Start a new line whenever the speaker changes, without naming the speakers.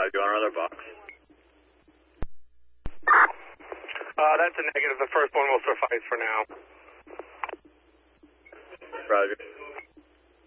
Do you want another box?
That's a negative. The first one will suffice for now.
Roger.